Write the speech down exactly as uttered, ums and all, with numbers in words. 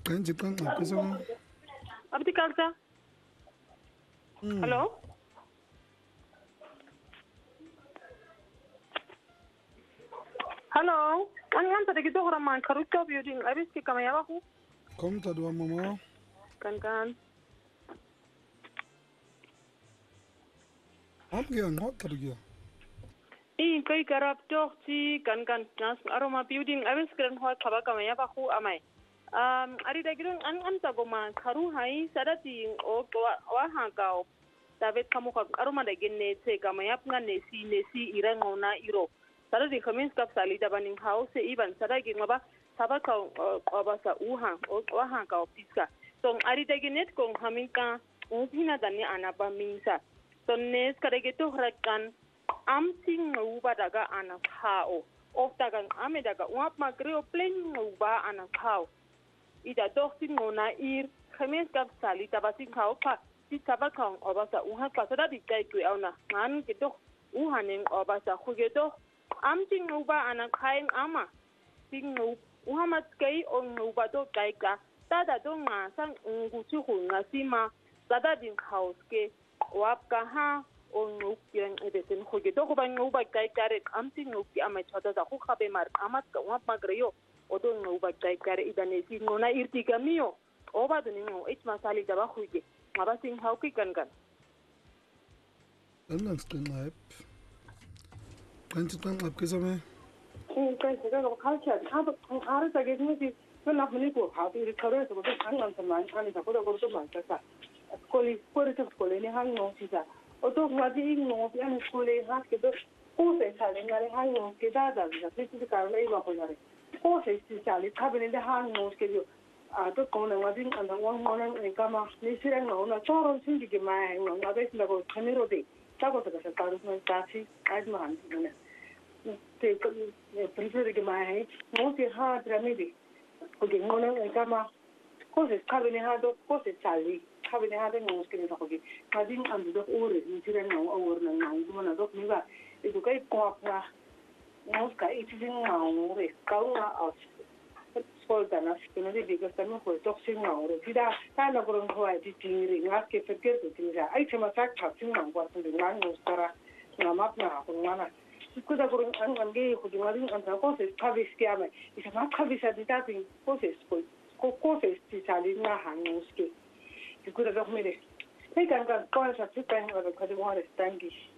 Kanji kan akisama. Abdi kalsa. Hello. Hello. An anta dagi dohra man karuka building abiski kama yabahu. Kom ta dua mama. Kan kan. Am gyan hot ta gya. I kai karap tohti kan kan nas aroma building abiski ran hot kaba kama yabahu amai. Um, ari dagirun an anta goma karu hai sadati o wa hangao. David kamu ka aroma dagine te kama yapnga nesi nesi irango na iro. Sadati khamis kap sali dabaning house even sadagi ngaba sabaka obasa uha o wa hangao piska. So ari daginet kong haminka upina dani anaba minsa. So nes kadage to hrakan am sing uba daga anakao. Of dagang ame daga uap magreo plen uba anakao. Ida dohtin ngona ir khamis kap sali tabasi khao pa ti tabakang obasa uha pasada di kai ku auna ngan ke doh uhanen obasa khuge doh am ting uba anak khaing ama ting u uha mat kai on uba do kai ka tada do nga sang ngu chu hu nga sima sada din house ke wap ka ha on u yang ebeten khuge doh ba uba kai kare am ting u ki ama chada za khu khabe mar amat ka wap magreyo odon no bagay kare idane si ngona irtiga mio oba dun ngo ich masali daba khuge ngaba sing hauki kan kan Dann stin app. Kanji kan akisama. 응, 그래서 제가 가르쳐 하도 가르쳐게 되는지 그나 보니고 하도 이렇게 걸어서 그 상관도 많이 하니 자꾸 그것도 많다. 스쿨이 스쿨에서 스쿨에 한노 진짜 어떤 가지 이노 비안 스쿨에 하기도 고세 살랭가리 한노 기다다 진짜 가르쳐 이거 보자래. 고세 진짜 리 타빈데 한노 스케줄 아또 거는 와진 안다 원원은 그러니까 니시랑 나오나 저런 신기게 많이 나가 있다고 카메라도 자고서 가서 가르치면 같이 아이만 안 되네. te prefiero que más no se ha tramite porque no no kama cosas caben hado cosas sali caben hado no es que no porque kadin am do ore ni tira no ore na na do na do ni ba e do kai ko na no ska e tin na ore ka na a scolta na que no de que está no ko to sin na ore tira ta na ko ko ai ti ri na que feker to tira ai chama sak ta sin na ko to na no stara na map na ko na kuda kurang ang angge kujungaring ang koses kabis kiame isa mak kabis ati tating koses ko ko koses ti sali na hanguski kuda gakmire hey kan kan ko sa tipan wa ka de wa stangi